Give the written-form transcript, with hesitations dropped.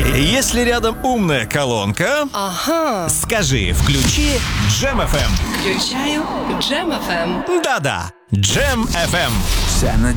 Если рядом умная колонка, Ага. скажи «включи Джем FM». Включаю Джем FM. Да-да, Джем FM. Вся